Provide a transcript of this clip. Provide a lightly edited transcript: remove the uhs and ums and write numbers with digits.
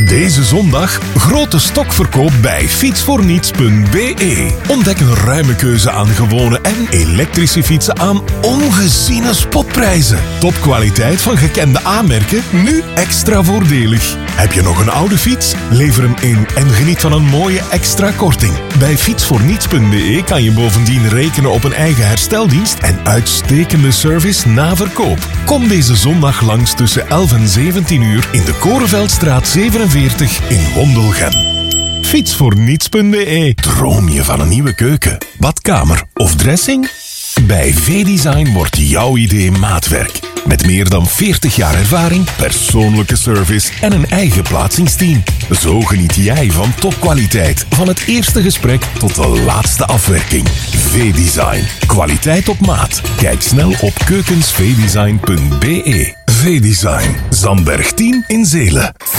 Deze zondag grote stokverkoop bij fietsvoorniets.be. Ontdek een ruime keuze aan gewone en elektrische fietsen aan ongeziene spotprijzen. Topkwaliteit van gekende aanmerken, nu extra voordelig. Heb je nog een oude fiets? Lever hem in en geniet van een mooie extra korting. Bij fietsvoorniets.be kan je bovendien rekenen op een eigen hersteldienst en uitstekende service na verkoop. Kom deze zondag langs tussen 11 en 17 uur in de Korenveldstraat 47 in Wondelgem. Fietsvoorniets.be. Droom je van een nieuwe keuken, badkamer of dressing? Bij V-Design wordt jouw idee maatwerk. Met meer dan 40 jaar ervaring, persoonlijke service en een eigen plaatsingsteam. Zo geniet jij van topkwaliteit. Van het eerste gesprek tot de laatste afwerking. V-Design. Kwaliteit op maat. Kijk snel op keukensvdesign.be. V-Design. Zandberg 10 in Zelen.